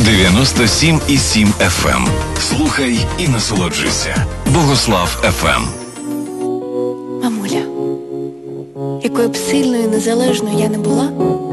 97,7 FM. Слухай і насолоджуйся. Богослав FM. Мамуля, якою б сильною і незалежною я не була,